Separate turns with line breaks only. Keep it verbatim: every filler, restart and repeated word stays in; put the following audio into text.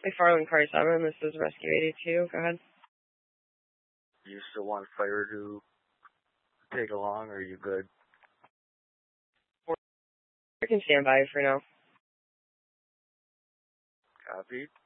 McFarland Car seven, this is Rescue eighty-two. Go ahead.
You still want fire to take along, or are you good?
I can stand by for now.
Copy.